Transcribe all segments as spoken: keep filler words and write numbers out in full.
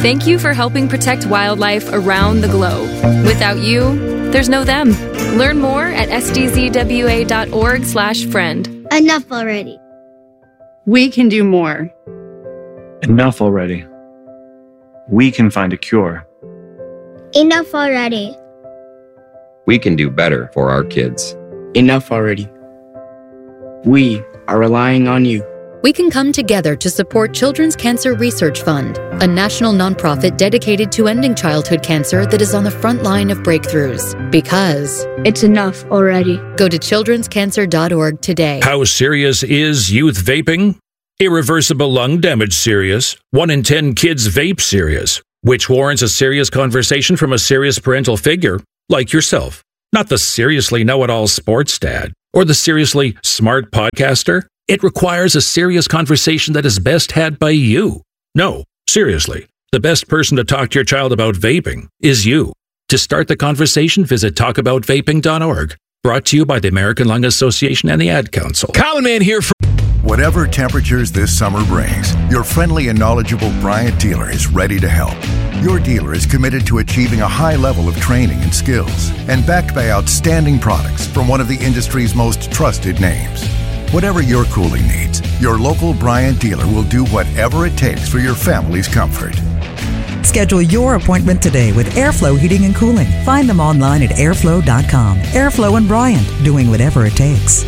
Thank you for helping protect wildlife around the globe. Without you, there's no them. Learn more at s d z w a dot org slash friend. Enough already. We can do more. Enough already. We can find a cure. Enough already. We can do better for our kids. Enough already. We are relying on you. We can come together to support Children's Cancer Research Fund, a national nonprofit dedicated to ending childhood cancer that is on the front line of breakthroughs. Because it's enough already. Go to children's cancer dot org today. How serious is youth vaping? Irreversible lung damage serious. One in ten kids vape serious, which warrants a serious conversation from a serious parental figure like yourself. Not the seriously know-it-all sports dad or the seriously smart podcaster. It requires a serious conversation that is best had by you. No, seriously, the best person to talk to your child about vaping is you. To start the conversation, visit talk about vaping dot org. Brought to you by the American Lung Association and the Ad Council. Common Man here for... Whatever temperatures this summer brings, your friendly and knowledgeable Bryant dealer is ready to help. Your dealer is committed to achieving a high level of training and skills and backed by outstanding products from one of the industry's most trusted names. Whatever your cooling needs, your local Bryant dealer will do whatever it takes for your family's comfort. Schedule your appointment today with Airflow Heating and Cooling. Find them online at airflow dot com. Airflow and Bryant, doing whatever it takes.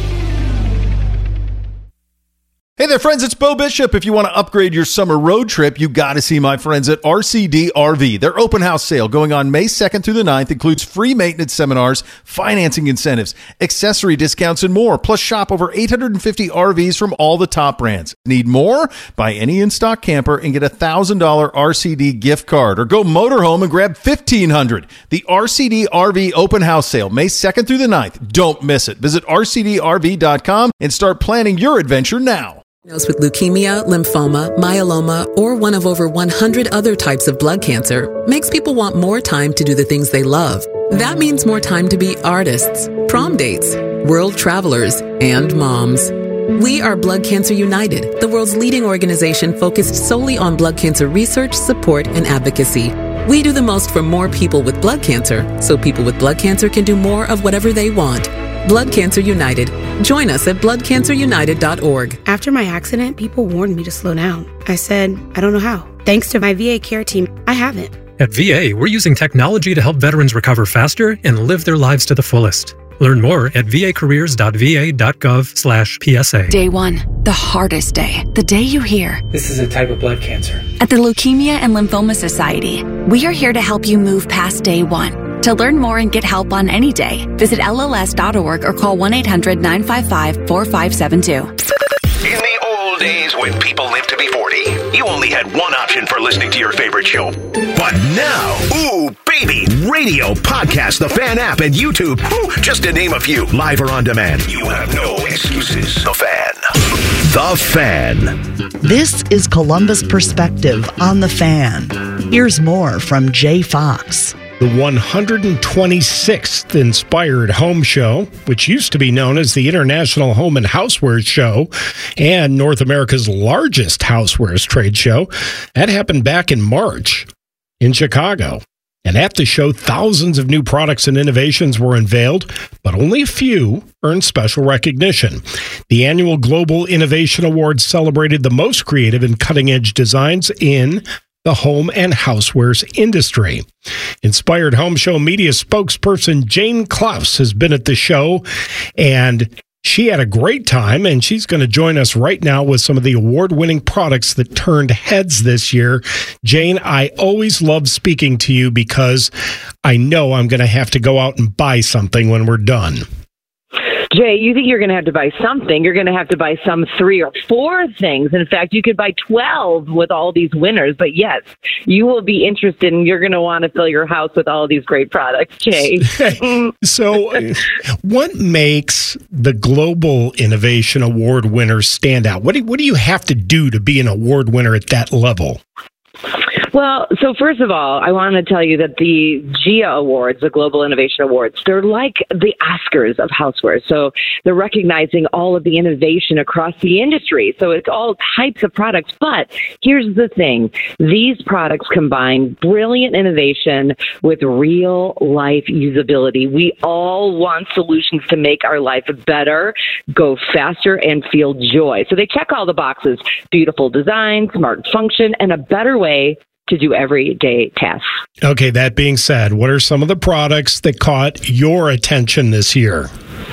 Hey there, friends, it's Bo Bishop. If you want to upgrade your summer road trip, you got to see my friends at R C D R V. Their open house sale going on May second through the ninth includes free maintenance seminars, financing incentives, accessory discounts, and more. Plus, shop over eight hundred fifty R Vs from all the top brands. Need more? Buy any in-stock camper and get a one thousand dollars R C D gift card. Or go motorhome and grab fifteen hundred dollars. The R C D R V open house sale, May second through the ninth. Don't miss it. Visit R C D R V dot com and start planning your adventure now. With leukemia, lymphoma, myeloma, or one of over one hundred other types of blood cancer makes people want more time to do the things they love. That means more time to be artists, prom dates, world travelers, and moms. We are Blood Cancer United, the world's leading organization focused solely on blood cancer research, support, and advocacy. We do the most for more people with blood cancer, so people with blood cancer can do more of whatever they want. Blood Cancer United. Join us at blood cancer united dot org. After my accident, people warned me to slow down. I said, I don't know how. Thanks to my V A care team, I haven't. At V A, we're using technology to help veterans recover faster and live their lives to the fullest. Learn more at v a careers dot v a dot gov slash P S A. Day one, the hardest day. The day you hear, this is a type of blood cancer. At the Leukemia and Lymphoma Society, we are here to help you move past day one. To learn more and get help on any day, visit L L S dot org or call one eight hundred nine five five four five seven two. In the old days when people lived to be forty, you only had one option for listening to your favorite show. But now, ooh, baby, radio, podcast, the Fan app, and YouTube, ooh, just to name a few, live or on demand. You have no excuses. The Fan. The Fan. This is Columbus Perspective on The Fan. Here's more from Jay Fox. The one hundred twenty-sixth Inspired Home Show, which used to be known as the International Home and Housewares Show and North America's largest housewares trade show, that happened back in March in Chicago. And at the show, thousands of new products and innovations were unveiled, but only a few earned special recognition. The annual Global Innovation Awards celebrated the most creative and cutting-edge designs in the home and housewares industry. Inspired Home Show media spokesperson Jane Klaus has been at the show, and she had a great time, and she's going to join us right now with some of the award-winning products that turned heads this year. Jane, I always love speaking to you because I know I'm going to have to go out and buy something when we're done. Jay, you think you're going to have to buy something. You're going to have to buy some three or four things. In fact, you could buy twelve with all these winners. But yes, you will be interested and you're going to want to fill your house with all of these great products, Jay. So what makes the Global Innovation Award winners stand out? What do, what do you have to do to be an award winner at that level? Well, so first of all, I want to tell you that the G I A Awards, the Global Innovation Awards, they're like the Oscars of housewares. So they're recognizing all of the innovation across the industry. So it's all types of products. But here's the thing. These products combine brilliant innovation with real life usability. We all want solutions to make our life better, go faster, and feel joy. So they check all the boxes: beautiful design, smart function, and a better way to do everyday tasks. Okay, that being said, what are some of the products that caught your attention this year?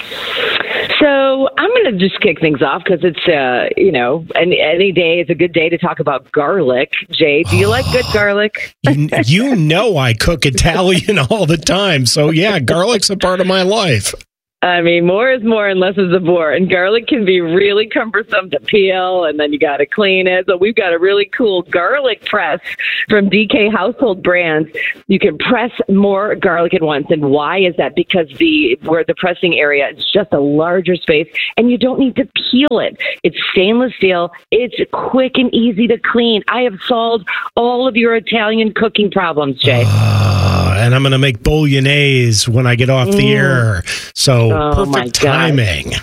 So I'm going to just kick things off because it's, uh, you know, any, any day is a good day to talk about garlic. Jay, do you like good garlic? you, you know I cook Italian all the time. So, yeah, garlic's a part of my life. I mean, more is more and less is a bore. And garlic can be really cumbersome to peel, and then you got to clean it. So we've got a really cool garlic press from D K Household Brands. You can press more garlic at once. And why is that? Because the where the pressing area is just a larger space, and you don't need to peel it. It's stainless steel. It's quick and easy to clean. I have solved all of your Italian cooking problems, Jay. Uh, and I'm going to make bolognese when I get off the mm. air. So oh, perfect timing.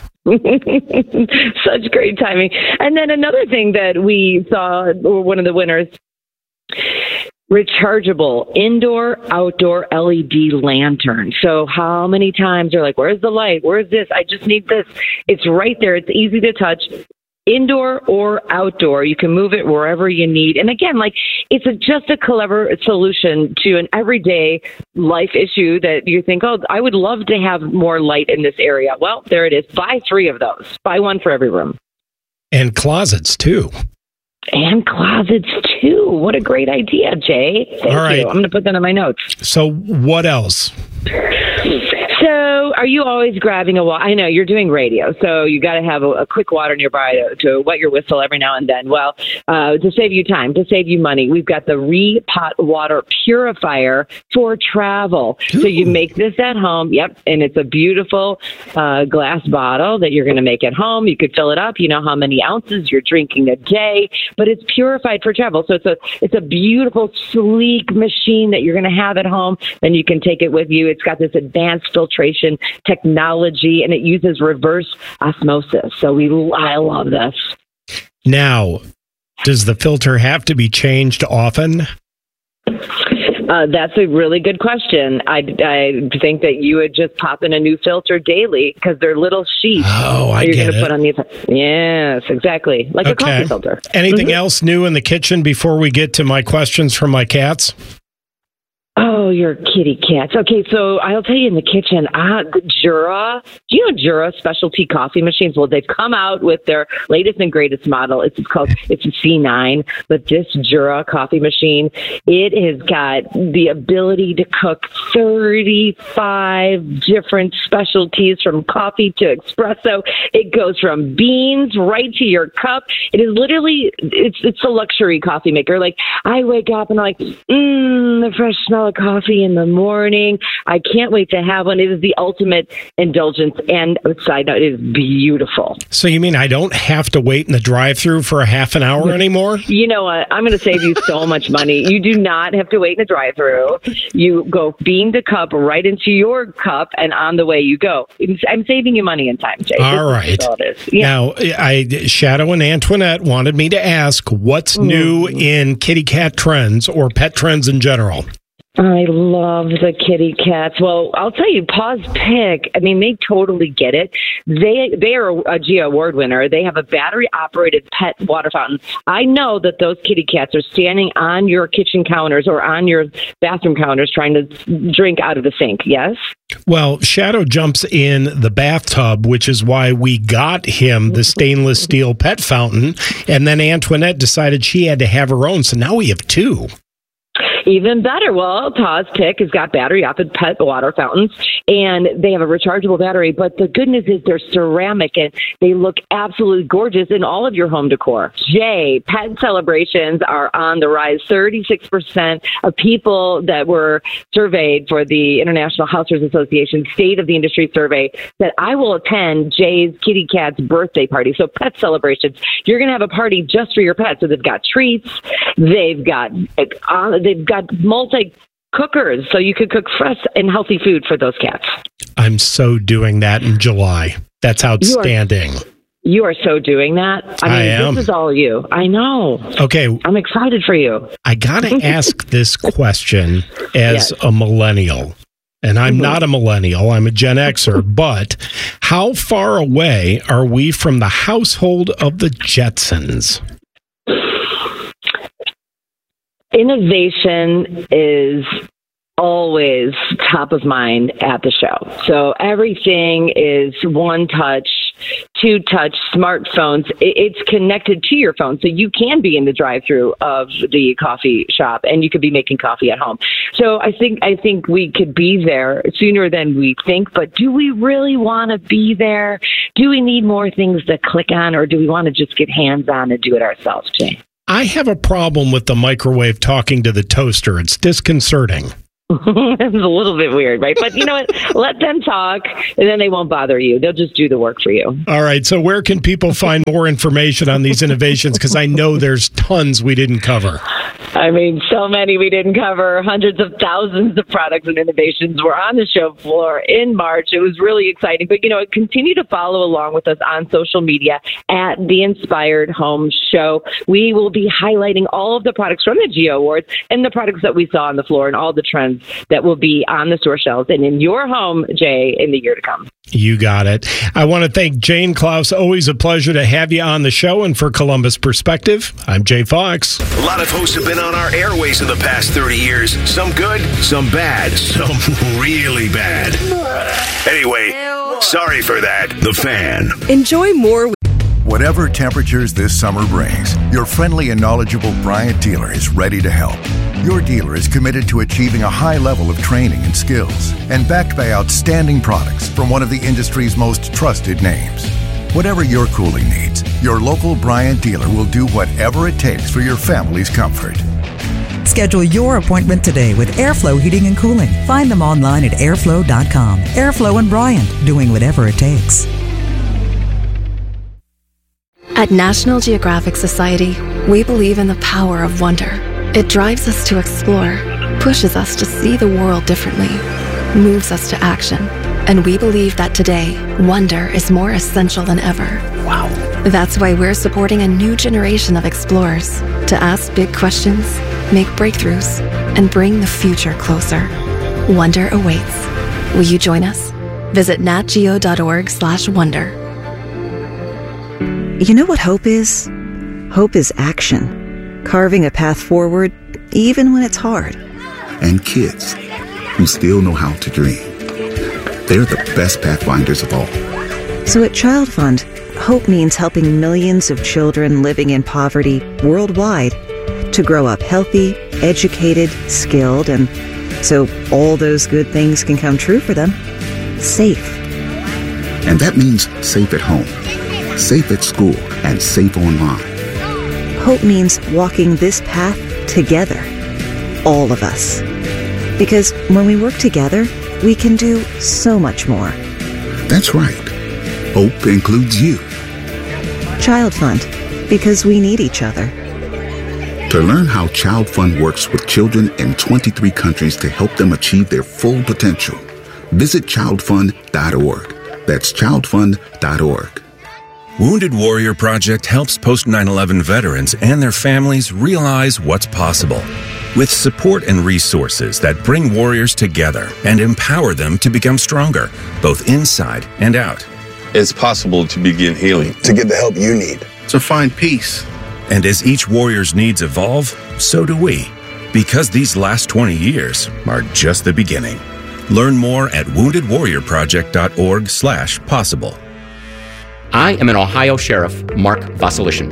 Such great timing. And then another thing that we saw, one of the winners, rechargeable indoor, outdoor L E D lantern. So how many times you're like, where's the light? Where's this? I just need this. It's right there. It's easy to touch. Indoor or outdoor, you can move it wherever you need. And again, like it's a, just a clever solution to an everyday life issue that you think, oh, I would love to have more light in this area. Well, there it is. Buy three of those. Buy one for every room. And closets, too. And closets, too. What a great idea, Jay. Thank All right. you. I'm going to put that in my notes. So what else? So are you always grabbing a water? I know you're doing radio, so you got to have a, a quick water nearby to, to wet your whistle every now and then. Well, uh, to save you time, to save you money, we've got the Repot Water Purifier for travel. Ooh. So you make this at home. Yep. And it's a beautiful uh, glass bottle that you're going to make at home. You could fill it up. You know how many ounces you're drinking a day, but it's purified for travel. So it's a, it's a beautiful, sleek machine that you're going to have at home. Then you can take it with you. It's got this advanced filtration technology, and it uses reverse osmosis. So we, I love this. Now, does the filter have to be changed often? Uh, that's a really good question. I, I think that you would just pop in a new filter daily because they're little sheets. Oh, I you're get gonna it. Put on the, yes, exactly. Like okay. a coffee filter. Anything mm-hmm. else new in the kitchen before we get to my questions from my cats? Oh, your kitty cats. Okay, so I'll tell you in the kitchen, uh, the Jura, do you know Jura specialty coffee machines? Well, they've come out with their latest and greatest model. It's called, it's a C nine, but this Jura coffee machine, it has got the ability to cook thirty-five different specialties from coffee to espresso. It goes from beans right to your cup. It is literally, it's it's a luxury coffee maker. Like, I wake up and I'm like, mmm, the fresh smell of coffee in the morning. I can't wait to have one. It is the ultimate indulgence. And side note, it is beautiful. So you mean I don't have to wait in the drive-thru for a half an hour anymore? You know what? I'm going to save you so much money. You do not have to wait in the drive-thru. You go bean to cup right into your cup, and on the way you go. I'm saving you money and time, Jay. All right. All yeah. Now, I Shadow and Antoinette wanted me to ask what's mm. new in kitty cat trends or pet trends in general. I love the kitty cats. Well, I'll tell you, Paws Pick, I mean, they totally get it. They they are a G I A Award winner. They have a battery-operated pet water fountain. I know that those kitty cats are standing on your kitchen counters or on your bathroom counters trying to drink out of the sink, yes? Well, Shadow jumps in the bathtub, which is why we got him the stainless steel pet fountain, and then Antoinette decided she had to have her own, so now we have two. Even better. Well, Paws Pick has got battery-operated pet water fountains, and they have a rechargeable battery. But the good news is they're ceramic, and they look absolutely gorgeous in all of your home decor. Jay, pet celebrations are on the rise. thirty-six percent of people that were surveyed for the International Housewares Association State of the Industry Survey said, I will attend Jay's kitty cat's birthday party. So pet celebrations, you're going to have a party just for your pets. So they've got treats, they've got uh, they've got multi cookers, so you could cook fresh and healthy food for those cats. I'm so doing that in July. That's outstanding. You are, you are so doing that. I mean, I am. This is all you. I know. Okay. I'm excited for you. I got to ask this question as Yes. a millennial. And I'm mm-hmm. not a millennial, I'm a Gen Xer, but how far away are we from the household of the Jetsons? Innovation is always top of mind at the show. So everything is one touch, two touch, smartphones. It's connected to your phone. So you can be in the drive-through of the coffee shop and you could be making coffee at home. So I think I think we could be there sooner than we think, but do we really want to be there? Do we need more things to click on, or do we want to just get hands-on and do it ourselves, Jay? I have a problem with the microwave talking to the toaster. It's disconcerting. It's a little bit weird, right? But you know what? Let them talk, and then they won't bother you. They'll just do the work for you. All right. So where can people find more information on these innovations? Because I know there's tons we didn't cover. I mean, so many we didn't cover. Hundreds of thousands of products and innovations were on the show floor in March. It was really exciting. But, you know, continue to follow along with us on social media at The Inspired Home Show. We will be highlighting all of the products from the Geo Awards and the products that we saw on the floor and all the trends that will be on the store shelves and in your home, Jay, in the year to come. You got it. I want to thank Jane Klaus. Always a pleasure to have you on the show. And for Columbus Perspective, I'm Jay Fox. A lot of hosts have been on our airways in the past thirty years. Some good, some bad, some really bad. Anyway, sorry for that. The Fan. Enjoy more. Whatever temperatures this summer brings, your friendly and knowledgeable Bryant dealer is ready to help. Your dealer is committed to achieving a high level of training and skills, and backed by outstanding products from one of the industry's most trusted names. Whatever your cooling needs, your local Bryant dealer will do whatever it takes for your family's comfort. Schedule your appointment today with Airflow Heating and Cooling. Find them online at airflow dot com. Airflow and Bryant, doing whatever it takes. At National Geographic Society, we believe in the power of wonder. It drives us to explore, pushes us to see the world differently, moves us to action. And we believe that today, wonder is more essential than ever. Wow. That's why we're supporting a new generation of explorers to ask big questions, make breakthroughs, and bring the future closer. Wonder awaits. Will you join us? Visit natgeo dot org slash wonder. You know what hope is? Hope is action. Carving a path forward, even when it's hard. And kids who still know how to dream. They're the best pathfinders of all. So at Child Fund, hope means helping millions of children living in poverty worldwide to grow up healthy, educated, skilled, and so all those good things can come true for them. Safe. And that means safe at home, safe at school, and safe online. Hope means walking this path together, all of us. Because when we work together, we can do so much more. That's right. Hope includes you. Child Fund, because we need each other. To learn how Child Fund works with children in twenty-three countries to help them achieve their full potential, visit child fund dot org. That's child fund dot org. Wounded Warrior Project helps post nine eleven veterans and their families realize what's possible. With support and resources that bring warriors together and empower them to become stronger, both inside and out. It's possible to begin healing, to get the help you need, to find peace. And as each warrior's needs evolve, so do we. Because these last twenty years are just the beginning. Learn more at wounded warrior project dot org slash possible. I am an Ohio Sheriff, Mark Vasilishin.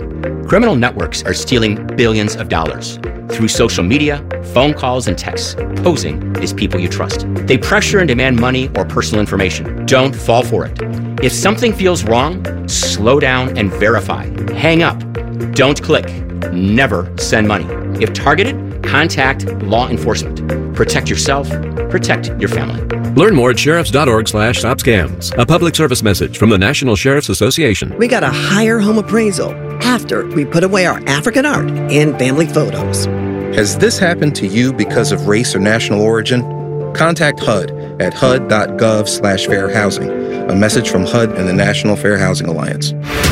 Criminal networks are stealing billions of dollars through social media, phone calls, and texts, posing as people you trust. They pressure and demand money or personal information. Don't fall for it. If something feels wrong, slow down and verify. Hang up. Don't click. Never send money. If targeted, contact law enforcement. Protect yourself. Protect your family. Learn more at sheriffs.org slash stop scams. A public service message from the National Sheriff's Association. We got a higher home appraisal after we put away our African art and family photos. Has this happened to you because of race or national origin? Contact H U D at H U D dot gov slash fair housing. A message from H U D and the National Fair Housing Alliance.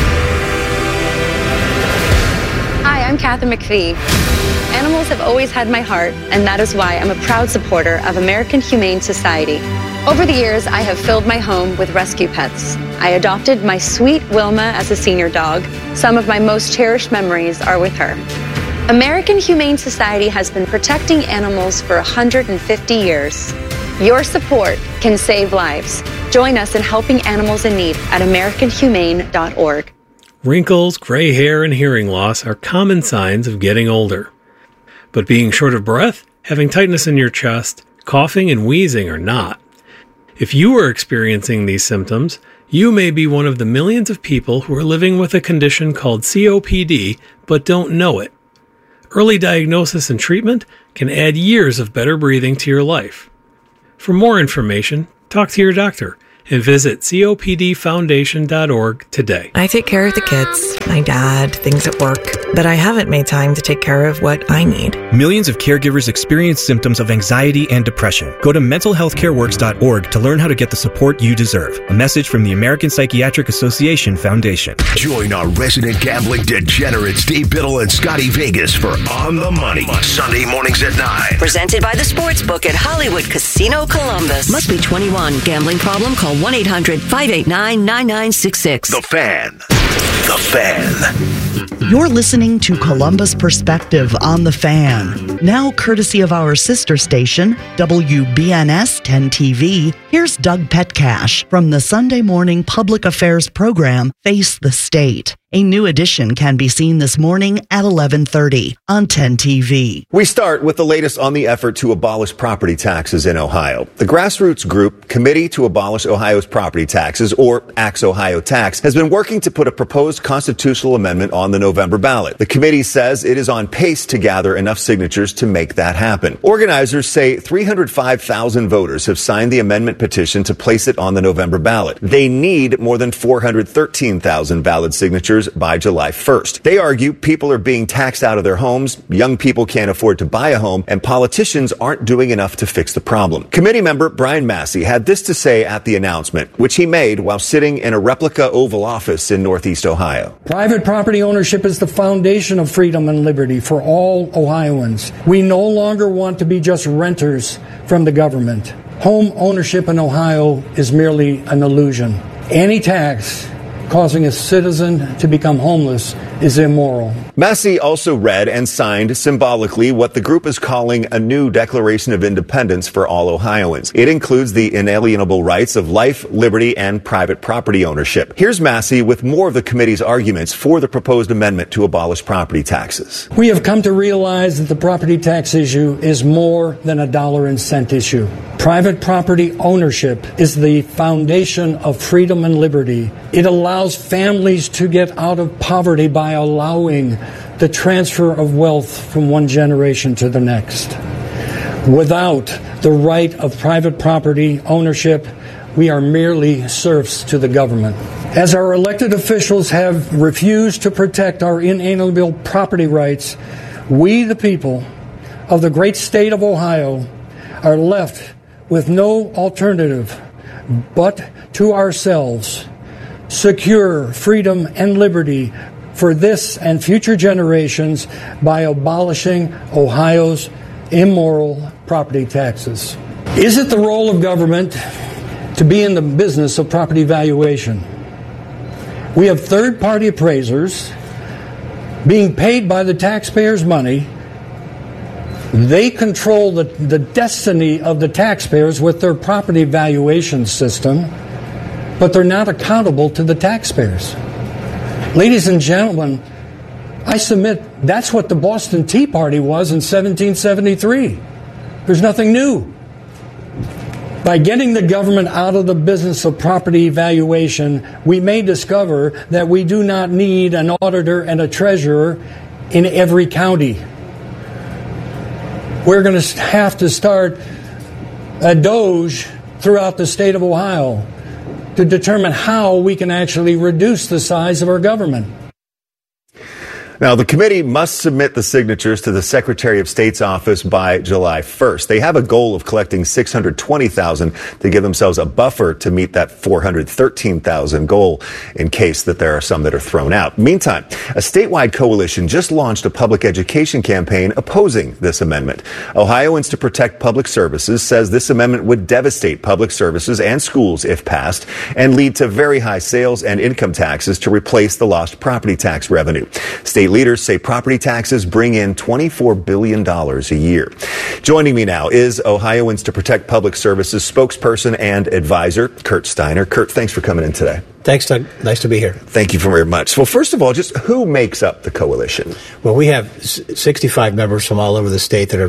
Hi, I'm Kathy McPhee. Animals have always had my heart, and that is why I'm a proud supporter of American Humane Society. Over the years, I have filled my home with rescue pets. I adopted my sweet Wilma as a senior dog. Some of my most cherished memories are with her. American Humane Society has been protecting animals for one hundred fifty years. Your support can save lives. Join us in helping animals in need at american humane dot org. Wrinkles, gray hair, and hearing loss are common signs of getting older. But being short of breath, having tightness in your chest, coughing, and wheezing are not. If you are experiencing these symptoms, you may be one of the millions of people who are living with a condition called C O P D but don't know it. Early diagnosis and treatment can add years of better breathing to your life. For more information, talk to your doctor and visit copd foundation dot org today. I take care of the kids, my dad, things at work, but I haven't made time to take care of what I need. Millions of caregivers experience symptoms of anxiety and depression. Go to mental health care works dot org to learn how to get the support you deserve. A message from the American Psychiatric Association Foundation. Join our resident gambling degenerates Steve Biddle and Scotty Vegas for On the Money, Sunday mornings at nine. Presented by the Sportsbook at Hollywood Casino Columbus. Must be twenty-one. Gambling problem? Call one eight hundred five eight nine nine nine six six. The Fan. The Fan. You're listening to Columbus Perspective on The Fan. Now, courtesy of our sister station, W B N S ten T V, here's Doug Petcash from the Sunday morning public affairs program, Face the State. A new edition can be seen this morning at eleven thirty on ten T V. We start with the latest on the effort to abolish property taxes in Ohio. The grassroots group Committee to Abolish Ohio's Property Taxes, or Axe Ohio Tax, has been working to put a proposed constitutional amendment on the November ballot. The committee says it is on pace to gather enough signatures to make that happen. Organizers say three hundred five thousand voters have signed the amendment petition to place it on the November ballot. They need more than four hundred thirteen thousand valid signatures by July first. They argue people are being taxed out of their homes, young people can't afford to buy a home, and politicians aren't doing enough to fix the problem. Committee member Brian Massey had this to say at the announcement, which he made while sitting in a replica Oval Office in Northeast Ohio. Private property ownership is the foundation of freedom and liberty for all Ohioans. We no longer want to be just renters from the government. Home ownership in Ohio is merely an illusion. Any tax causing a citizen to become homeless is immoral. Massey also read and signed symbolically what the group is calling a new Declaration of Independence for all Ohioans. It includes the inalienable rights of life, liberty, and private property ownership. Here's Massey with more of the committee's arguments for the proposed amendment to abolish property taxes. We have come to realize that the property tax issue is more than a dollar and cent issue. Private property ownership is the foundation of freedom and liberty. It allows families to get out of poverty by allowing the transfer of wealth from one generation to the next. Without the right of private property ownership, we are merely serfs to the government. As our elected officials have refused to protect our inalienable property rights, we, the people of the great state of Ohio, are left with no alternative but to ourselves secure freedom and liberty for this and future generations by abolishing Ohio's immoral property taxes. Is it the role of government to be in the business of property valuation? We have third-party appraisers being paid by the taxpayers' money. They control the, the destiny of the taxpayers with their property valuation system, but they're not accountable to the taxpayers. Ladies and gentlemen, I submit that's what the Boston Tea Party was in seventeen seventy-three. There's nothing new. By getting the government out of the business of property evaluation, we may discover that we do not need an auditor and a treasurer in every county. We're going to have to start a Doge throughout the state of Ohio to determine how we can actually reduce the size of our government. Now, the committee must submit the signatures to the Secretary of State's office by July first. They have a goal of collecting six hundred twenty thousand to give themselves a buffer to meet that four hundred thirteen thousand goal in case that there are some that are thrown out. Meantime, a statewide coalition just launched a public education campaign opposing this amendment. Ohioans to Protect Public Services says this amendment would devastate public services and schools if passed and lead to very high sales and income taxes to replace the lost property tax revenue. State leaders say property taxes bring in twenty-four billion dollars a year. Joining me now is Ohioans to Protect Public Services spokesperson and advisor, Kurt Steiner. Kurt, thanks for coming in today. Thanks, Doug. Nice to be here. Thank you very much. Well, first of all, just who makes up the coalition? Well, we have sixty-five members from all over the state that are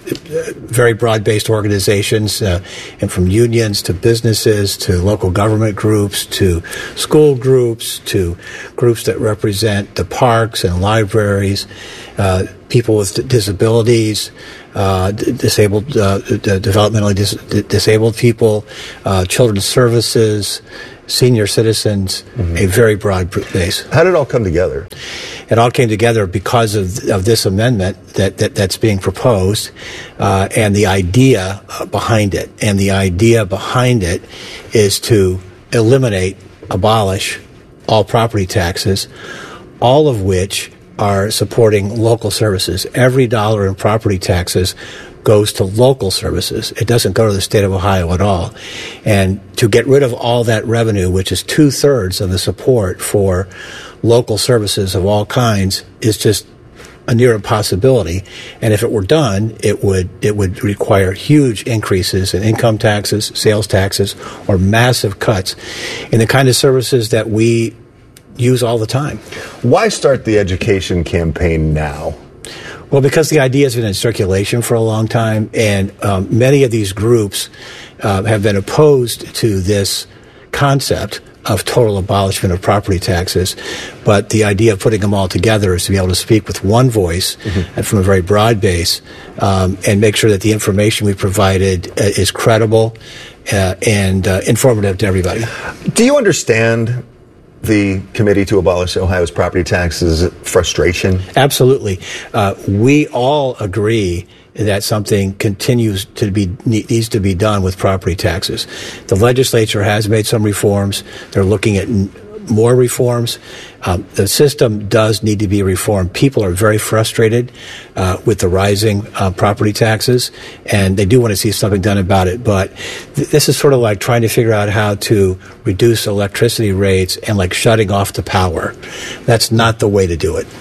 very broad-based organizations, uh, and from unions to businesses to local government groups to school groups to groups that represent the parks and libraries, uh, people with disabilities, uh, disabled, uh, developmentally dis- disabled people, uh, children's services, senior citizens, mm-hmm. a very broad base. How did it all come together? It all came together because of, of this amendment that, that that's being proposed, uh, and the idea behind it. And the idea behind it is to eliminate, abolish all property taxes, all of which are supporting local services. Every dollar in property taxes goes to local services. It doesn't go to the state of Ohio at all. And to get rid of all that revenue, which is two-thirds of the support for local services of all kinds, is just a near impossibility. And if it were done, it would it would require huge increases in income taxes, sales taxes, or massive cuts in the kind of services that we use all the time. Why start the education campaign now? Well, because the idea has been in circulation for a long time, and um, many of these groups uh, have been opposed to this concept of total abolishment of property taxes. But the idea of putting them all together is to be able to speak with one voice, mm-hmm. and from a very broad base, um, and make sure that the information we provided uh, is credible uh, and uh, informative to everybody. Do you understand the Committee to Abolish Ohio's Property Taxes frustration? Absolutely. Uh, we all agree that something continues to be needs to be done with property taxes. The legislature has made some reforms. They're looking at n- more reforms. Um, the system does need to be reformed. People are very frustrated uh, with the rising uh, property taxes, and they do want to see something done about it. But th- this is sort of like trying to figure out how to reduce electricity rates and like shutting off the power. That's not the way to do it.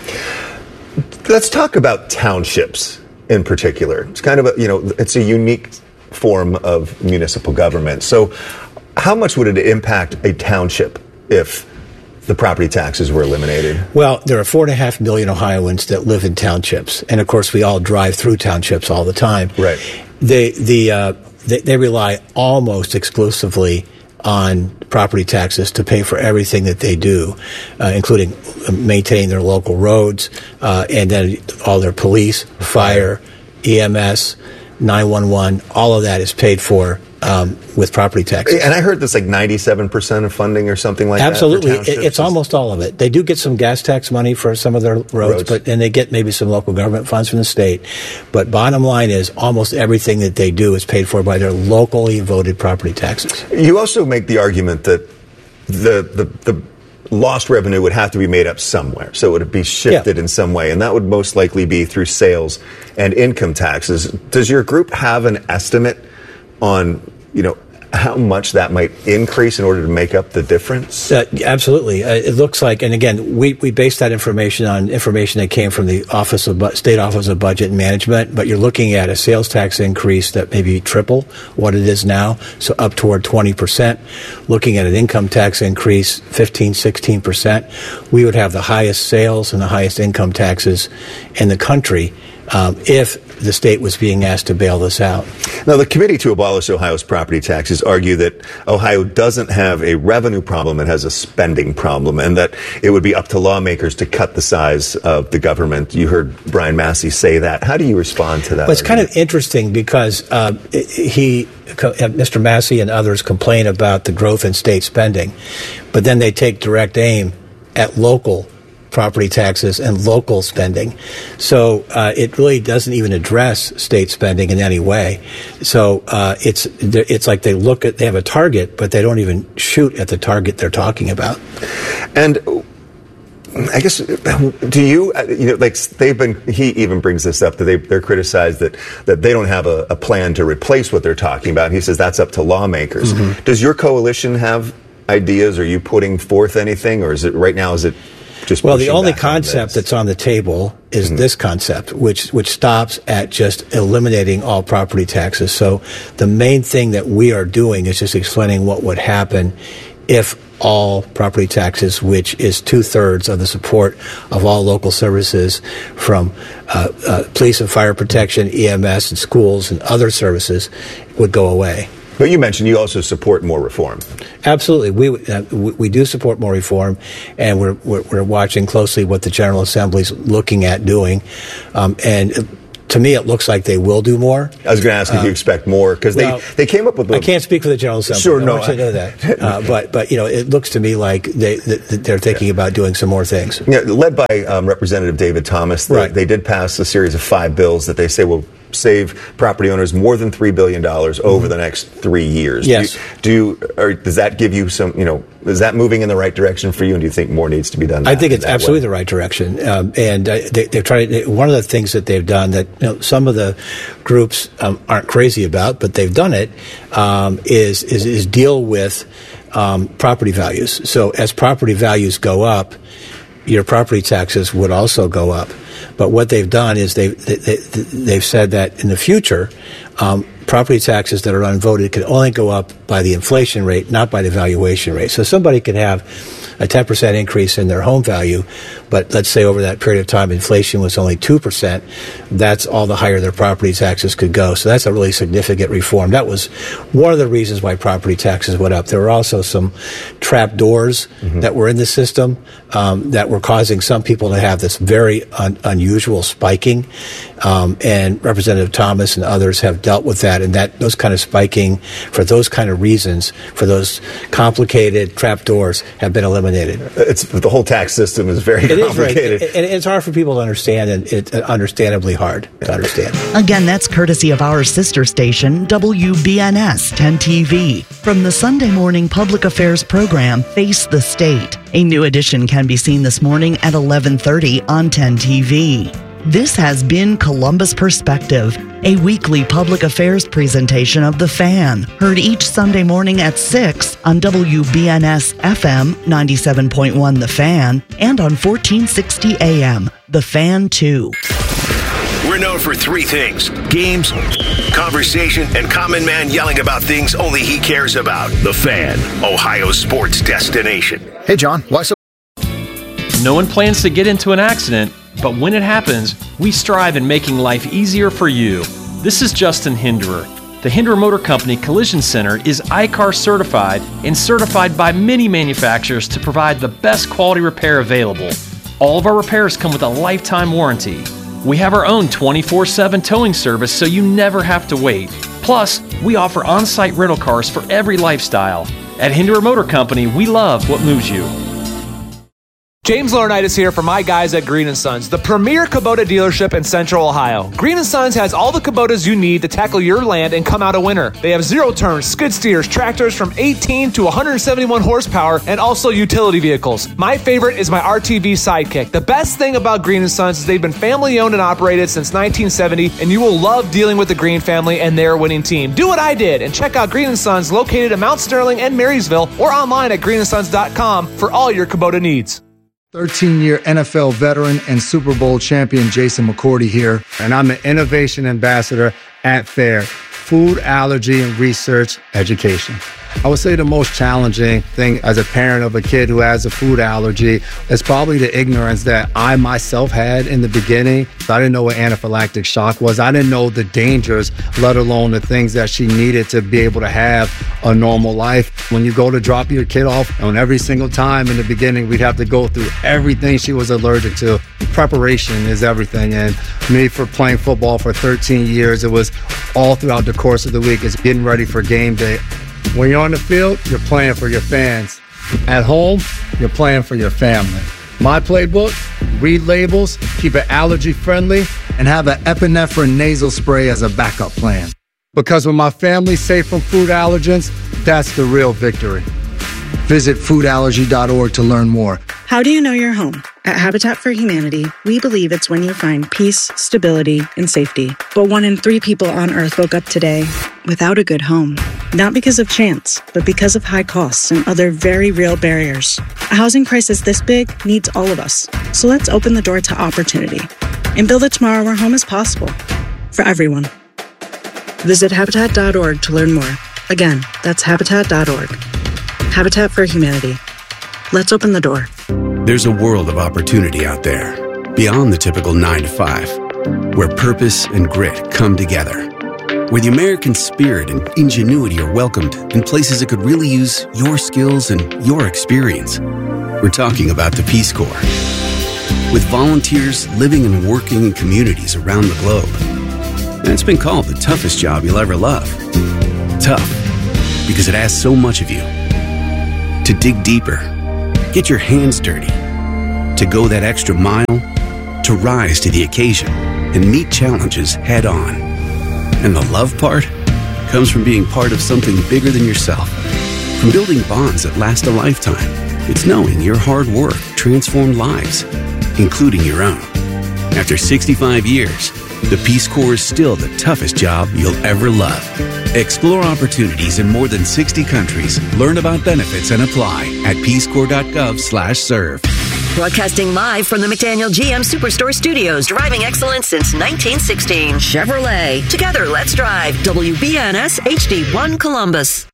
Let's talk about townships in particular. It's kind of a, you know, it's a unique form of municipal government. So how much would it impact a township if the property taxes were eliminated? Well, there are four and a half million Ohioans that live in townships, and of course, we all drive through townships all the time. Right. They the uh, they, they rely almost exclusively on property taxes to pay for everything that they do, uh, including maintaining their local roads, uh, and then all their police, fire, E M S, nine one one. All of that is paid for Um, with property taxes. And I heard this like ninety-seven percent of funding or something like Absolutely. that. Absolutely. It's almost all of it. They do get some gas tax money for some of their roads, roads, but and they get maybe some local government funds from the state. But bottom line is almost everything that they do is paid for by their locally voted property taxes. You also make the argument that the the, the lost revenue would have to be made up somewhere. So it would be shifted yeah. in some way, and that would most likely be through sales and income taxes. Does your group have an estimate on, you know, how much that might increase in order to make up the difference? Uh, absolutely. Uh, it looks like, and again, we, we based that information on information that came from the Office of Bu- State Office of Budget and Management, but you're looking at a sales tax increase that maybe triple what it is now, so up toward twenty percent. Looking at an income tax increase, fifteen, sixteen percent. We would have the highest sales and the highest income taxes in the country um, if the state was being asked to bail this out. Now, the Committee to Abolish Ohio's Property Taxes argue that Ohio doesn't have a revenue problem, it has a spending problem, and that it would be up to lawmakers to cut the size of the government. You heard Brian Massey say that. How do you respond to that? Well, it's kind of interesting because uh, he, Mister Massey and others complain about the growth in state spending, but then they take direct aim at local property taxes and local spending. So uh, it really doesn't even address state spending in any way. So uh, it's it's like they look at, they have a target, but they don't even shoot at the target they're talking about. And I guess, do you, you know, like they've been, he even brings this up, that they, they're criticized that, that they don't have a, a plan to replace what they're talking about. He says that's up to lawmakers. Mm-hmm. Does your coalition have ideas? Are you putting forth anything, or is it right now, is it just well, the only concept that's on the table is mm-hmm. this concept, which which stops at just eliminating all property taxes. So the main thing that we are doing is just explaining what would happen if all property taxes, which is two-thirds of the support of all local services from uh, uh, police and fire protection, E M S, and schools and other services, would go away. But you mentioned you also support more reform. Absolutely, we uh, we do support more reform, and we're, we're we're watching closely what the General Assembly's looking at doing, um, and. To me, it looks like they will do more. I was going to ask if um, you expect more, because well, they, they came up with... A, I can't speak for the General Assembly. Sure, I no. want you to know that. Uh, but, but, you know, it looks to me like they, they're thinking yeah. about doing some more things. Yeah, led by um, Representative David Thomas, they, right. they did pass a series of five bills that they say will save property owners more than three billion dollars over mm-hmm. the next three years. Yes. Do you, do you or does that give you some, you know, is that moving in the right direction for you, and do you think more needs to be done? I think it's absolutely way? the right direction. Um, and uh, they, they've tried, they, one of the things that they've done that, you know, some of the groups um, aren't crazy about, but they've done it, um, is, is, is deal with um, property values. So as property values go up, your property taxes would also go up. But what they've done is they've, they, they, they've said that in the future, um, property taxes that are unvoted can only go up by the inflation rate, not by the valuation rate. So somebody could have a ten percent increase in their home value, but let's say over that period of time inflation was only two percent, that's all the higher their property taxes could go. So that's a really significant reform. That was one of the reasons why property taxes went up. There were also some trap doors mm-hmm. that were in the system um, that were causing some people to have this very un- unusual spiking, um, and Representative Thomas and others have dealt with that, and that those kind of spiking for those kind of reasons, for those complicated trap doors, have been eliminated. It's, the whole tax system is very it complicated. Is very, and it's hard for people to understand, and it's understandably hard to understand. Again, that's courtesy of our sister station, W B N S ten T V. From the Sunday morning public affairs program, Face the State. A new edition can be seen this morning at eleven thirty on ten T V. This has been Columbus Perspective, a weekly public affairs presentation of The Fan, heard each Sunday morning at six on W B N S F M ninety-seven point one The Fan and on fourteen sixty A M The Fan two. We're known for three things: games, conversation, and Common Man yelling about things only he cares about. The Fan, Ohio's sports destination. Hey, John, why so... No one plans to get into an accident, but when it happens, we strive in making life easier for you. This is Justin Hinderer. The Hinderer Motor Company Collision Center is I C A R certified and certified by many manufacturers to provide the best quality repair available. All of our repairs come with a lifetime warranty. We have our own twenty-four seven towing service, so you never have to wait. Plus, we offer on-site rental cars for every lifestyle. At Hinderer Motor Company, we love what moves you. James Laurinaitis here for my guys at Green and Sons, the premier Kubota dealership in Central Ohio. Green and Sons has all the Kubotas you need to tackle your land and come out a winner. They have zero-turns, skid steers, tractors from eighteen to one hundred seventy-one horsepower, and also utility vehicles. My favorite is my R T V Sidekick. The best thing about Green and Sons is they've been family-owned and operated since nineteen seventy, and you will love dealing with the Green family and their winning team. Do what I did and check out Green and Sons located in Mount Sterling and Marysville or online at green and sons dot com for all your Kubota needs. thirteen-year N F L veteran and Super Bowl champion Jason McCourty here, and I'm the Innovation Ambassador at FAIR, Food Allergy and Research Education. I would say the most challenging thing as a parent of a kid who has a food allergy is probably the ignorance that I myself had in the beginning. I didn't know what anaphylactic shock was. I didn't know the dangers, let alone the things that she needed to be able to have a normal life. When you go to drop your kid off, and every single time in the beginning, we'd have to go through everything she was allergic to. Preparation is everything. And me, for playing football for thirteen years, it was all throughout the course of the week. It's getting ready for game day. When you're on the field, you're playing for your fans. At home, you're playing for your family. My playbook, read labels, keep it allergy friendly, and have an epinephrine nasal spray as a backup plan. Because when my family's safe from food allergens, that's the real victory. Visit food allergy dot org to learn more. How do you know you're home? At Habitat for Humanity, we believe it's when you find peace, stability, and safety. But one in three people on Earth woke up today without a good home. Not because of chance, but because of high costs and other very real barriers. A housing crisis this big needs all of us. So let's open the door to opportunity and build a tomorrow where home is possible for everyone. Visit habitat dot org to learn more. Again, that's habitat dot org. Habitat for Humanity. Let's open the door. There's a world of opportunity out there, beyond the typical nine to five, where purpose and grit come together, where the American spirit and ingenuity are welcomed in places that could really use your skills and your experience. We're talking about the Peace Corps. With volunteers living and working in communities around the globe. And it's been called the toughest job you'll ever love. Tough, because it asks so much of you. To dig deeper, get your hands dirty, to go that extra mile, to rise to the occasion and meet challenges head on. And the love part comes from being part of something bigger than yourself, from building bonds that last a lifetime. It's knowing your hard work transformed lives, including your own. After sixty-five years, the Peace Corps is still the toughest job you'll ever love. Explore opportunities in more than sixty countries. Learn about benefits and apply at peace corps dot gov slash serve. Broadcasting live from the McDaniel G M Superstore Studios, driving excellence since nineteen sixteen. Chevrolet. Together, let's drive. W B N S H D one Columbus.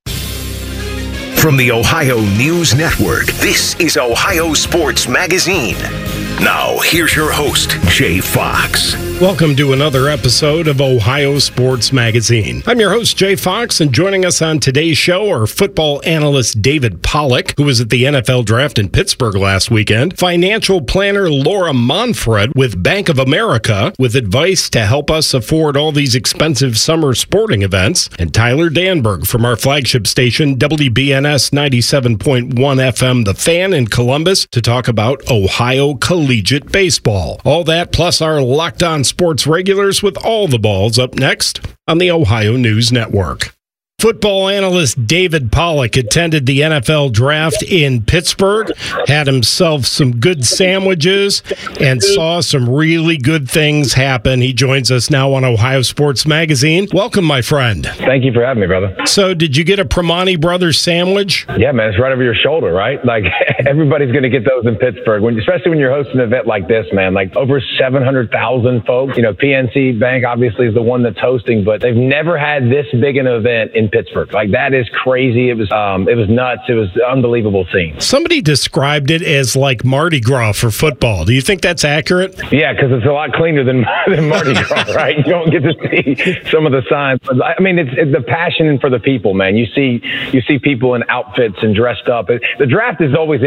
From the Ohio News Network, this is Ohio Sports Magazine. Now, here's your host, Jay Fox. Welcome to another episode of Ohio Sports Magazine. I'm your host, Jay Fox, and joining us on today's show are football analyst David Pollack, who was at the N F L Draft in Pittsburgh last weekend, financial planner Laura Monfred with Bank of America, with advice to help us afford all these expensive summer sporting events, and Tyler Danberg from our flagship station, W B N S ninety-seven point one F M, The Fan in Columbus, to talk about Ohio collegiate baseball. All that plus our Locked On Sports regulars with all the balls up next on the Ohio News Network. Football analyst David Pollack attended the N F L Draft in Pittsburgh, had himself some good sandwiches, and saw some really good things happen. He joins us now on Ohio Sports Magazine. Welcome, my friend. Thank you for having me, brother. So, did you get a Primanti Brothers sandwich? Yeah, man, it's right over your shoulder, right? Like, everybody's going to get those in Pittsburgh, when, especially when you're hosting an event like this, man. Like, over seven hundred thousand folks. You know, P N C Bank obviously is the one that's hosting, but they've never had this big an event in Pittsburgh. Like, that is crazy. It was um, it was nuts. It was an unbelievable scene. Somebody described it as like Mardi Gras for football. Do you think that's accurate? Yeah, because it's a lot cleaner than, than Mardi Gras, right? You don't get to see some of the signs. But, I mean, it's, it's the passion for the people, man. You see you see people in outfits and dressed up. The draft is always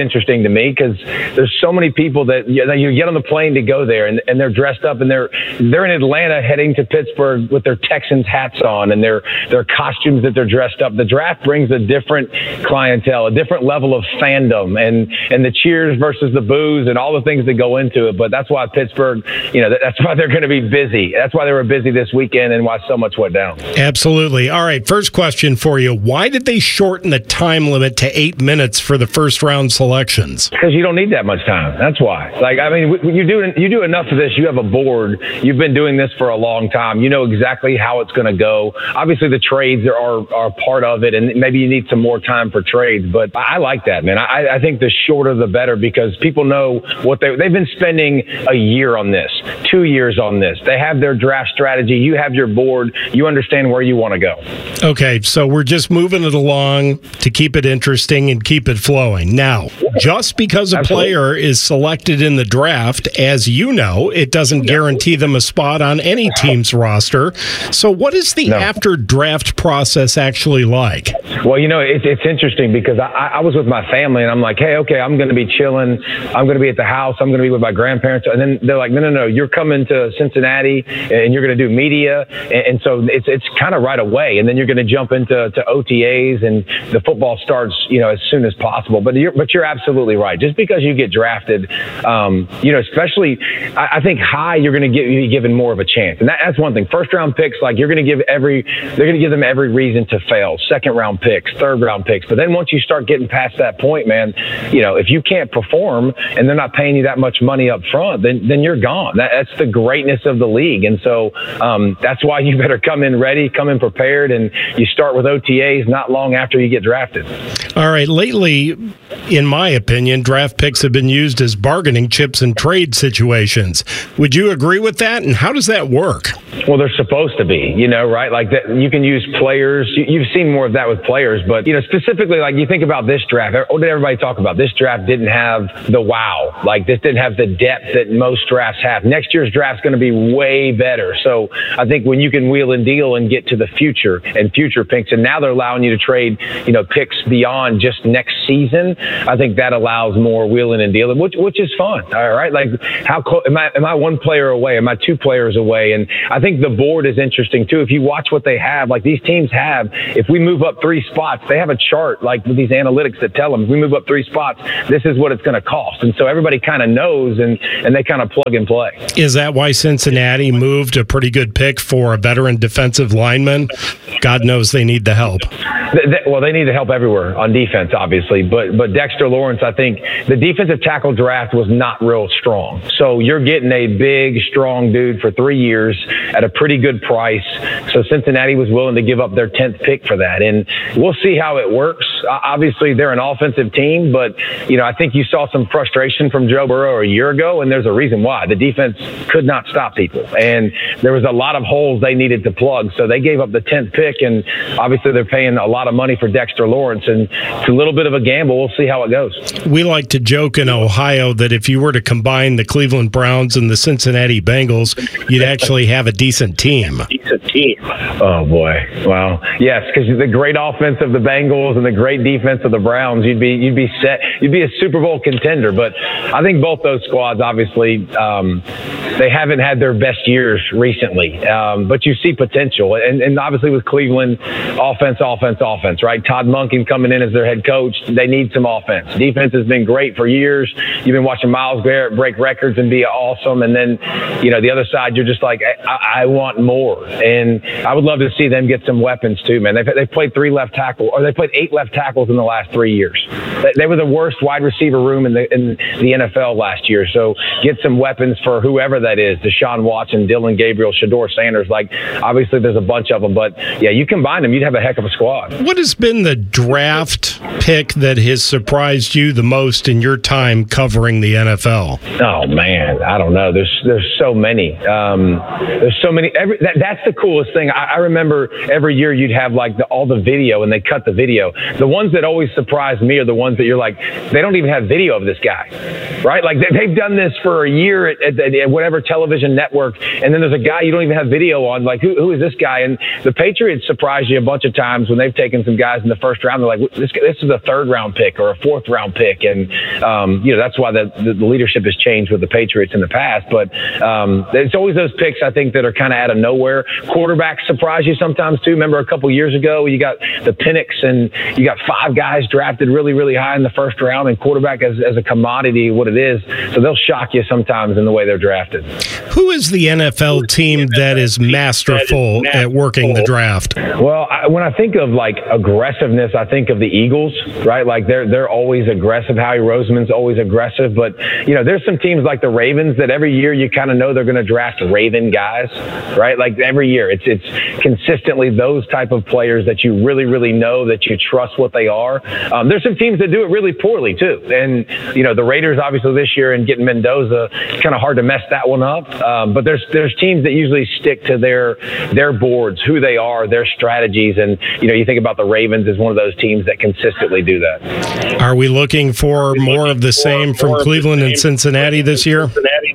interesting to me because there's so many people that you, know, you get on the plane to go there, and, and they're dressed up, and they're they're in Atlanta heading to Pittsburgh with their Texans hats on and their their costumes that they're dressed up. The draft brings a different clientele, a different level of fandom, and and the cheers versus the boos and all the things that go into it. But that's why Pittsburgh, you know, that's why they're going to be busy. That's why they were busy this weekend and why so much went down. Absolutely. All right, first question for you. Why did they shorten the time limit to eight minutes for the first round selections? Because you don't need that much time. That's why. Like, I mean, you do you do enough of this. You have a board. You've been doing this for a long time. You know exactly how it's going to go. Obviously, the trades are are part of it, and maybe you need some more time for trades. But I like that, man. I, I think the shorter the better because people know what they they've been spending a year on this, two years on this. They have their draft strategy. You have your board. You understand where you want to go. Okay, so we're just moving it along to keep it interesting and keep it flowing. Now, just because a Absolutely. player is selected in the draft, as you know, it doesn't guarantee them a spot on any team's roster. So what is the No. after-draft process actually like? Well, you know, it's it's interesting because I, I was with my family and I'm like, hey, okay, I'm going to be chilling. I'm going to be at the house. I'm going to be with my grandparents. And then they're like, no, no, no, you're coming to Cincinnati and you're going to do media. And, and so it's it's kind of right away. And then you're going to jump into to O T As and the football starts, you know, as soon as possible. But you're, but you're absolutely right. Just because you get drafted, um, you know, especially I, I think high, you're going to get be given more of a chance. And that, that's one thing. First round picks, like you're going to give every, they're going to give them every reason to fail. Second round picks, third round picks. But then once you start getting past that point, man, you know, if you can't perform and they're not paying you that much money up front, then then you're gone. That, that's the greatness of the league. And so um, that's why you better come in ready, come in prepared, and you start with O T As not long after you get drafted. All right, lately, in my opinion, draft picks have been used as bargaining chips in trade situations. Would you agree with that? And how does that work? Well, they're supposed to be, you know, right? Like that, you can use players. You, you've seen more of that with players, but you know, specifically, like you think about this draft. What did everybody talk about? This draft didn't have the wow. Like this didn't have the depth that most drafts have. Next year's draft's going to be way better. So I think when you can wheel and deal and get to the future and future picks, and now they're allowing you to trade, you know, picks beyond just next season. I think that allows more wheeling and dealing, which which is fun. All right, like how close am I? Am I one player away? Am I two players away? And I think the board is interesting too. If you watch what they have, like these teams have, if we move up three spots, they have a chart like with these analytics that tell them if we move up three spots, this is what it's going to cost. And so everybody kind of knows, and and they kind of plug and play. Is that why Cincinnati moved a pretty good pick for a veteran defensive lineman? God knows they need the help. They, they, well, they need the help everywhere on defense, obviously. But but Dexter Lawrence, I think the defensive tackle draft was not real strong. So you're getting a big, strong dude for three years at a pretty good price. So Cincinnati was willing to give up their tenth pick for that. And we'll see how it works. Uh, obviously, they're an offensive team, but, you know, I think you saw some frustration from Joe Burrow a year ago, and there's a reason why. The defense could not stop people. And there was a lot of holes they needed to plug. So they gave up the tenth pick, and obviously they're paying a lot of money for Dexter Lawrence. And it's a little bit of a gamble. We'll see how it goes. We like to joke in Ohio that if you were to combine the Cleveland Browns and the Cincinnati Bengals, you'd actually have a decent team. Decent team. Oh, boy. Well, yes, because the great offense of the Bengals and the great defense of the Browns, you'd be you'd be set. You'd be a Super Bowl contender. But I think both those squads, obviously, um, they haven't had their best years recently. Um, but you see potential. And, and obviously with Cleveland, offense, offense, offense, right? Todd Monken coming in as their head coach. They need some offense. Defense has been great for years. You've been watching Myles Garrett break records and be awesome. And then, you know, the other side, you're just like, I, I want more. And I would love to see them get some weapons too, man. They've, they've played three left tackle, or they played eight left tackles in the last three years. They were the worst wide receiver room in the in the N F L last year. So get some weapons for whoever that is, Deshaun Watson, Dylan Gabriel, Shador Sanders. Like, obviously there's a bunch of them, but yeah, you combine them, you'd have a heck of a squad. What has been the draft pick that has surprised you the most in your time covering the N F L? Oh man, I don't know. There's there's so many. Um, there's so many. Every, that, that's the cool coolest thing. I, I remember every year you'd have like the, all the video, and they cut the video. The ones that always surprise me are the ones that you're like, they don't even have video of this guy, right? Like they, they've done this for a year at, at, at whatever television network, and then there's a guy you don't even have video on. Like, who, who is this guy? And the Patriots surprise you a bunch of times when they've taken some guys in the first round. They're like, this, this is a third round pick or a fourth round pick. And, um, you know, that's why the, the, the leadership has changed with the Patriots in the past. But um, it's always those picks, I think, that are kind of out of nowhere. Quarterbacks surprise you sometimes, too. Remember a couple years ago, you got the Penix, and you got five guys drafted really, really high in the first round, and quarterback as, as a commodity, what it is. So they'll shock you sometimes in the way they're drafted. Who is the N F L team that is masterful at working the draft? Well, I, when I think of like aggressiveness, I think of the Eagles, right? Like they're they're always aggressive. Howie Roseman's always aggressive, but you know, there's some teams like the Ravens that every year you kind of know they're going to draft Raven guys, right? Like every year, it's it's consistently those type of players that you really really know, that you trust what they are. Um, there's some teams that do it really poorly too, and you know, the Raiders obviously this year and getting Mendoza, it's kind of hard to mess that one up. Um, but there's there's teams that usually stick to their their boards, who they are, their strategies, and you know, you think about the Ravens as one of those teams that consistently do that. Are we looking for more of the same from Cleveland and Cincinnati this year?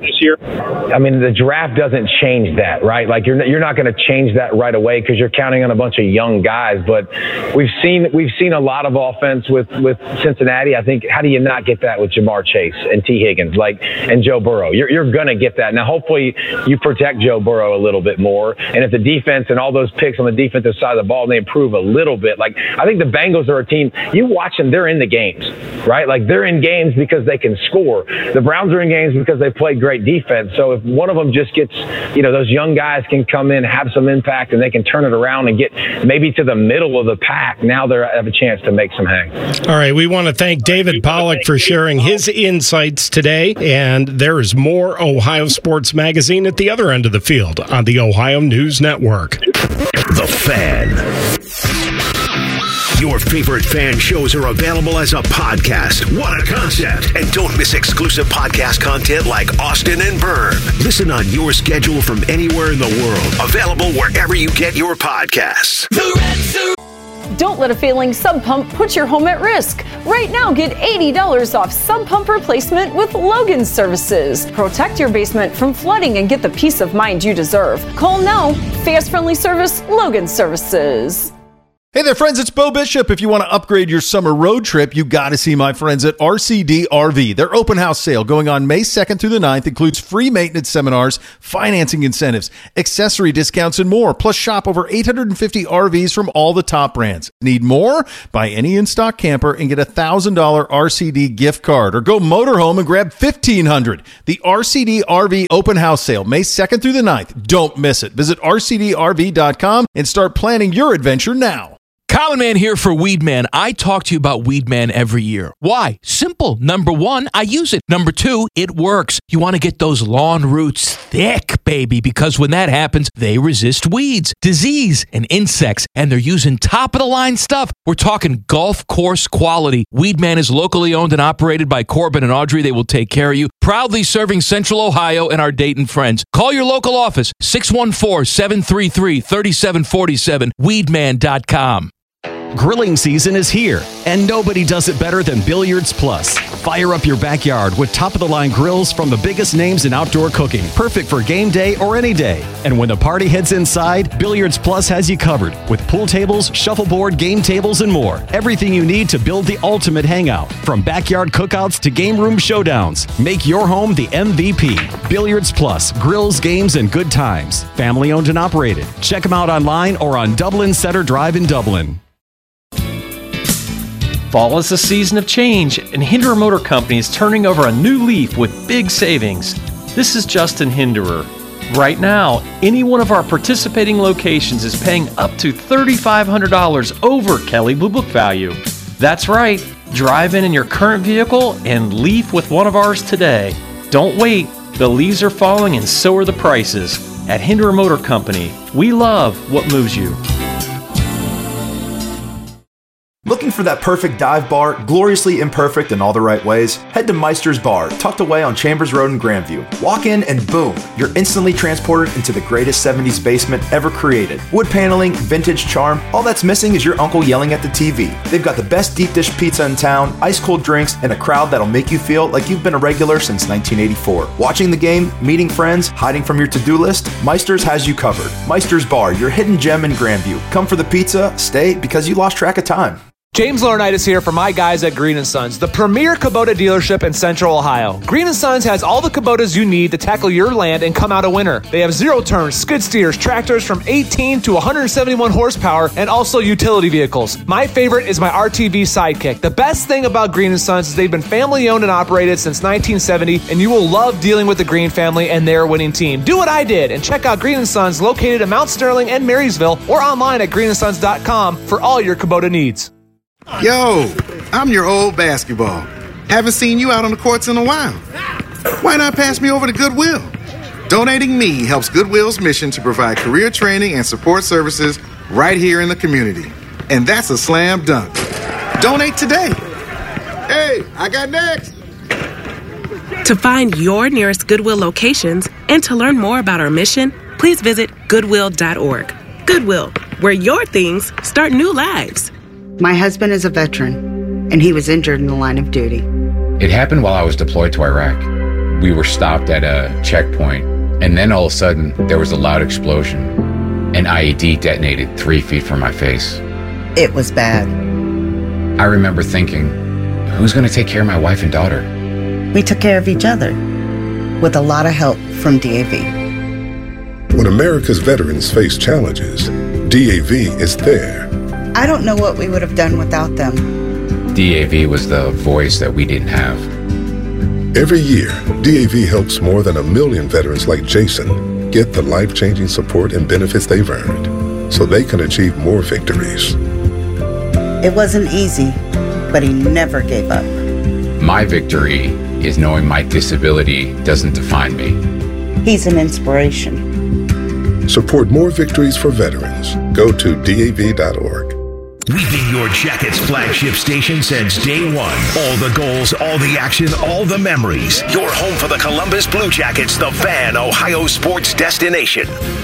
I mean, the draft doesn't change that, right? Like you're you're not going to change that right away because you're counting on a bunch of young guys. But we've seen we've seen a lot of offense with, with Cincinnati. I think, how do you not get that with Jamar Chase and T. Higgins, like, and Joe Burrow? You're you're going to get that. Now, hopefully, you protect Joe Burrow a little bit more. And if the defense and all those picks on the defensive side of the ball, they improve a little bit. Like, I think the Bengals are a team. You watch them; they're in the games, right? Like they're in games because they can score. The Browns are in games because they play great defense. So if one of them just gets, you know, those young guys can come in, have some impact, and they can turn it around and get maybe to the middle of the pack, now they have a chance to make some hay. All right, we want to thank David Pollack for sharing his insights today, and there is more Ohio Sports Magazine at the other end of the field on the Ohio News Network. The Fan. Your favorite fan shows are available as a podcast. What a concept. And don't miss exclusive podcast content like Austin and Byrne. Listen on your schedule from anywhere in the world. Available wherever you get your podcasts. Don't let a failing sump pump put your home at risk. Right now, get eighty dollars off sump pump replacement with Logan Services. Protect your basement from flooding and get the peace of mind you deserve. Call now. Fast, friendly service, Logan Services. Hey there, friends, it's Bo Bishop. If you want to upgrade your summer road trip, you got to see my friends at R C D R V. Their open house sale going on May second through the ninth includes free maintenance seminars, financing incentives, accessory discounts, and more. Plus, shop over eight hundred fifty R Vs from all the top brands. Need more? Buy any in-stock camper and get a one thousand dollars R C D gift card. Or go motorhome and grab fifteen hundred dollars. The R C D R V open house sale, May second through the ninth. Don't miss it. Visit R C D R V dot com and start planning your adventure now. Common Man here for Weedman. I talk to you about Weedman every year. Why? Simple. Number one, I use it. Number two, it works. You want to get those lawn roots thick, baby, because when that happens, they resist weeds, disease, and insects, and they're using top-of-the-line stuff. We're talking golf course quality. Weedman is locally owned and operated by Corbin and Audrey. They will take care of you. Proudly serving Central Ohio and our Dayton friends. Call your local office, six one four, seven three three, three seven four seven, weedman dot com. Grilling season is here, and nobody does it better than Billiards Plus. Fire up your backyard with top-of-the-line grills from the biggest names in outdoor cooking, perfect for game day or any day. And when the party heads inside, Billiards Plus has you covered with pool tables, shuffleboard, game tables, and more. Everything you need to build the ultimate hangout, from backyard cookouts to game room showdowns. Make your home the M V P. Billiards Plus, grills, games, and good times. Family owned and operated. Check them out online or on Dublin Center Drive in Dublin. Fall is a season of change, and Hinderer Motor Company is turning over a new leaf with big savings. This is Justin Hinderer. Right now, any one of our participating locations is paying up to three thousand five hundred dollars over Kelley Blue Book value. That's right. Drive in in your current vehicle and leaf with one of ours today. Don't wait. The leaves are falling and so are the prices. At Hinderer Motor Company, we love what moves you. Looking for that perfect dive bar, gloriously imperfect in all the right ways? Head to Meister's Bar, tucked away on Chambers Road in Grandview. Walk in and boom, you're instantly transported into the greatest seventies basement ever created. Wood paneling, vintage charm, all that's missing is your uncle yelling at the T V. They've got the best deep dish pizza in town, ice cold drinks, and a crowd that'll make you feel like you've been a regular since nineteen eighty-four. Watching the game, meeting friends, hiding from your to-do list, Meister's has you covered. Meister's Bar, your hidden gem in Grandview. Come for the pizza, stay because you lost track of time. James Laurinaitis here for my guys at Green and Sons, the premier Kubota dealership in Central Ohio. Green and Sons has all the Kubotas you need to tackle your land and come out a winner. They have zero-turn skid steers, tractors from eighteen to one hundred seventy-one horsepower, and also utility vehicles. My favorite is my R T V Sidekick. The best thing about Green and Sons is they've been family-owned and operated since nineteen seventy, and you will love dealing with the Green family and their winning team. Do what I did and check out Green and Sons located in Mount Sterling and Marysville or online at green and sons dot com for all your Kubota needs. Yo, I'm your old basketball. Haven't seen you out on the courts in a while. Why not pass me over to Goodwill? Donating me helps Goodwill's mission to provide career training and support services right here in the community. And that's a slam dunk. Donate today. Hey, I got next. To find your nearest Goodwill locations and to learn more about our mission, please visit goodwill dot org. Goodwill, where your things start new lives. My husband is a veteran, and he was injured in the line of duty. It happened while I was deployed to Iraq. We were stopped at a checkpoint, and then all of a sudden, there was a loud explosion. An I E D detonated three feet from my face. It was bad. I remember thinking, who's going to take care of my wife and daughter? We took care of each other, with a lot of help from D A V. When America's veterans face challenges, D A V is there. I don't know what we would have done without them. D A V was the voice that we didn't have. Every year, D A V helps more than a million veterans like Jason get the life-changing support and benefits they've earned so they can achieve more victories. It wasn't easy, but he never gave up. My victory is knowing my disability doesn't define me. He's an inspiration. Support more victories for veterans. Go to D A V dot org. We've been your Jackets flagship station since day one. All the goals, all the action, all the memories. Your home for the Columbus Blue Jackets, the Fan Ohio sports destination.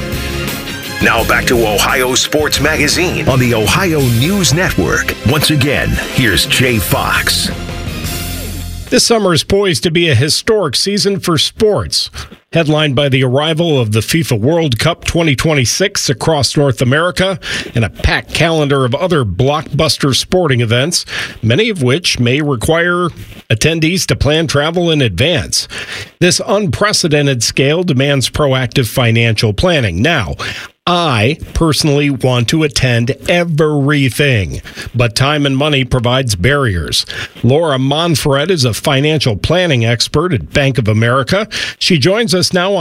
Now back to Ohio Sports Magazine on the Ohio News Network. Once again, here's Jay Fox. This summer is poised to be a historic season for sports. Headlined by the arrival of the FIFA World Cup twenty twenty-six across North America and a packed calendar of other blockbuster sporting events, many of which may require attendees to plan travel in advance. This unprecedented scale demands proactive financial planning. Now, I personally want to attend everything, but time and money provides barriers. Laura Monfred is a financial planning expert at Bank of America. She joins us now on